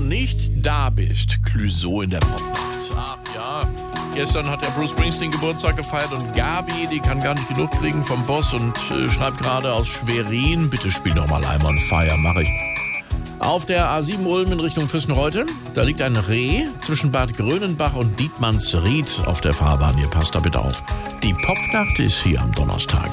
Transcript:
nicht da bist. Clouseau in der Popnacht. Ach ja, gestern hat der Bruce Springsteen Geburtstag gefeiert und Gabi, die kann gar nicht genug kriegen vom Boss und schreibt gerade aus Schwerin, bitte spiel noch mal I'm on Fire, mach ich. Auf der A7 Ulm in Richtung Füssenreute, da liegt ein Reh zwischen Bad Grönenbach und Dietmannsried auf der Fahrbahn. Ihr passt da bitte auf. Die Popnacht ist hier am Donnerstag.